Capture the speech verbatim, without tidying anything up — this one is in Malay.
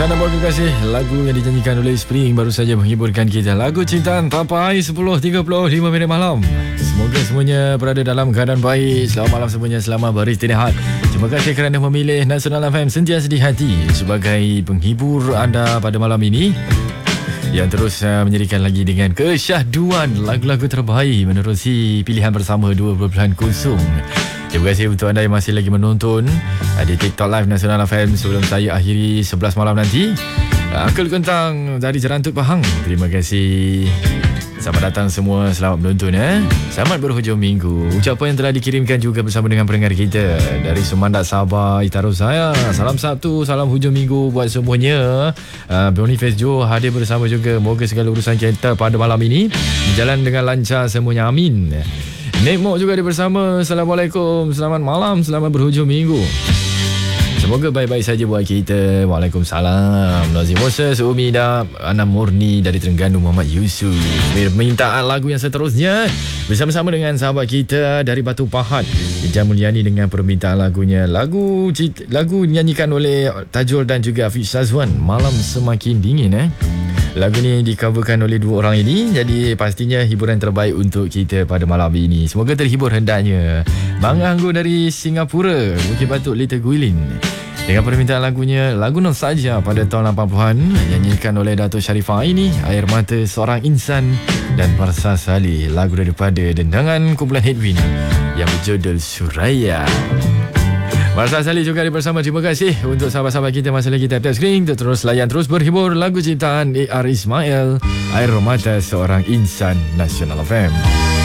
Sana buat kekasih, lagu yang dinyanyikan oleh Spring baru saja menghiburkan kita. Lagu Cintaan Tapai sepuluh tiga puluh lima minit malam. Semoga semuanya berada dalam keadaan baik. Selamat malam semuanya, selamat beristirahat. Terima kasih kerana memilih Nasional F M sentiasa di hati sebagai penghibur anda pada malam ini, yang terus uh, menjadikan lagi dengan kesyahduan lagu-lagu terbaik menerusi pilihan bersama dua kosong kosong. Terima kasih untuk anda yang masih lagi menonton uh, di TikTok Live Nasional F M sebelum saya akhiri sebelas malam nanti. uh, Uncle Kentang dari Jerantut Pahang, terima kasih. Selamat datang semua, selamat menonton eh. Selamat berhujung minggu. Ucapan yang telah dikirimkan juga bersama dengan pendengar kita dari Semandak Sabah, Itaru saya. Salam Sabtu, salam hujung minggu buat semuanya. uh, Boniface Joe hadir bersama juga. Moga segala urusan kita pada malam ini berjalan dengan lancar semuanya, amin. Nek Mok juga ada bersama. Assalamualaikum, selamat malam, selamat berhujung minggu. Semoga baik-baik saja buat kita. Waalaikumsalam. Nazim Moses, Umida, Ana Murni dari Terengganu, Muhammad Yusuf. Permintaan lagu yang seterusnya bersama-sama dengan sahabat kita dari Batu Pahat, Ijam Mulyani, dengan permintaan lagunya. Lagu lagu dinyanyikan oleh Tajul dan juga Hafiz Syazwan, Malam Semakin Dingin eh. Lagu ni di-coverkan oleh dua orang ini, jadi pastinya hiburan terbaik untuk kita pada malam ini. Semoga terhibur hendaknya. Bang Anggur dari Singapura, Bukit Batuk, Little Guilin, dengan permintaan lagunya, lagu nostalgia pada tahun lapan puluhan, nyanyikan oleh Datuk Sharifah ini, Air Mata Seorang Insan, dan Parsa Saleh, lagu daripada dendangan kumpulan Headwind yang berjudul Suraya. Marsa Salih juga ada bersama. Terima kasih untuk sahabat-sahabat kita masa lagi tap-tap screen untuk terus layan, terus berhibur. Lagu ciptaan A R Ismail, Air Mata Seorang Insan, Nasional F M.